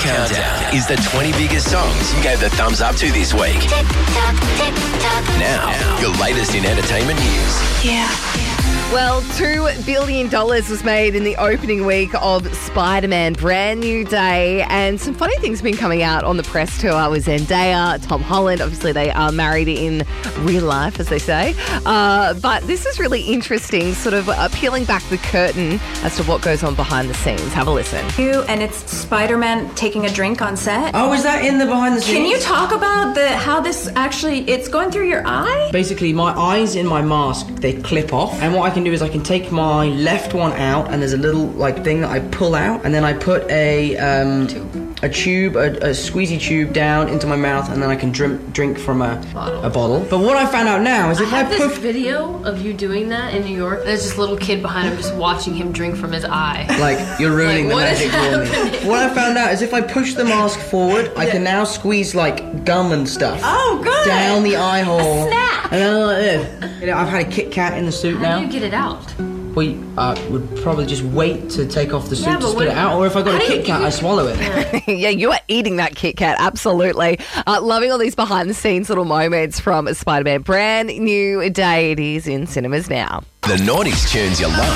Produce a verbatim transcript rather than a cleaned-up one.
Countdown is the twenty biggest songs you gave the thumbs up to this week. Now, your latest in entertainment news. Yeah. Well, two billion dollars was made in the opening week of Spider-Man Brand New Day, and some funny things have been coming out on the press tour with Zendaya, Tom Holland. Obviously, they are married in real life, as they say. Uh, but this is really interesting, sort of uh, peeling back the curtain as to what goes on behind the scenes. Have a listen. You and it's Spider-Man taking a drink on set. Oh, is that in the behind the scenes? Can you talk about the how this actually, it's going through your eye? Basically, my eyes in my mask, they clip off, and what I can do is I can take my left one out, and there's a little like thing that I pull out, and then I put a um, a tube, a, a squeezy tube down into my mouth, and then I can drink drink from a bottle. a bottle. But what I found out now is if I I, have this poof, video of you doing that in New York. There's this little kid behind him just watching him drink from his eye. like you're ruining Like, the what magic is for me. What I found out is if I push the mask forward, I can now squeeze like gum and stuff. Oh, good. Down the eye hole. Snap. And then like this. You know, I've had a Kit Kat in the suit How now. do you get it out? We uh, would probably just wait to take off the suit Yeah, to but spit what- it out, or if I got how a do you Kit Kat, do I it? swallow it. Yeah, you are eating that Kit Kat, absolutely. Uh, loving all these behind-the-scenes little moments from Spider-Man Brand New Day. It is in cinemas now. The noughties tunes you love.